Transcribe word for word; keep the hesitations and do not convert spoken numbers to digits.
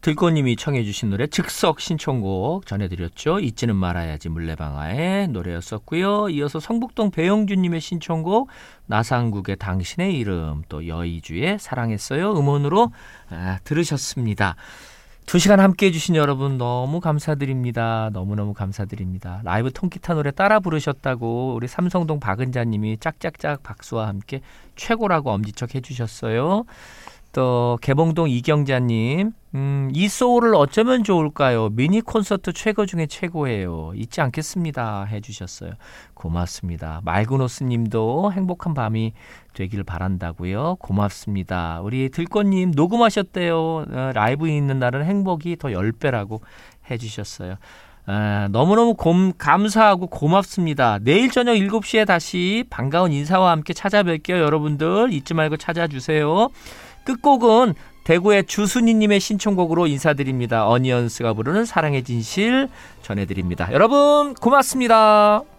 들꽃님이 청해 주신 노래 즉석 신청곡 전해드렸죠. 잊지는 말아야지 물레방아의 노래였었고요. 이어서 성북동 배영준님의 신청곡 나상국의 당신의 이름, 또 여의주의 사랑했어요 음원으로 아, 들으셨습니다. 두 시간 함께해 주신 여러분 너무 감사드립니다. 너무너무 감사드립니다. 라이브 통기타 노래 따라 부르셨다고 우리 삼성동 박은자님이 짝짝짝 박수와 함께 최고라고 엄지척 해주셨어요. 또 개봉동 이경자님, 음, 이 소울을 어쩌면 좋을까요? 미니 콘서트 최고 중에 최고예요. 잊지 않겠습니다 해주셨어요. 고맙습니다. 말그노스님도 행복한 밤이 되길 바란다고요. 고맙습니다. 우리 들꽃님 녹음하셨대요. 어, 라이브 있는 날은 행복이 더 열 배라고 해주셨어요. 아, 너무너무 곰, 감사하고 고맙습니다. 내일 저녁 일곱 시에 다시 반가운 인사와 함께 찾아뵐게요. 여러분들 잊지 말고 찾아주세요. 끝곡은 대구의 주순이님의 신청곡으로 인사드립니다. 어니언스가 부르는 사랑의 진실 전해드립니다. 여러분 고맙습니다.